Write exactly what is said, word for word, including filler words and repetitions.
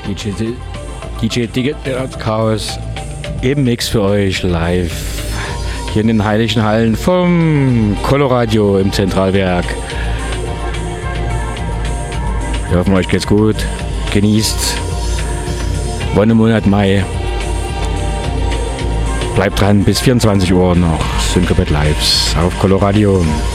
D J, D J Digit Chaos im Mix für euch live hier in den heiligen Hallen vom Coloradio im Zentralwerk. Wir hoffen, euch geht's gut. Genießt Wonnemonat Mai. Bleibt dran bis vierundzwanzig Uhr noch Syncopet Lives auf Coloradio.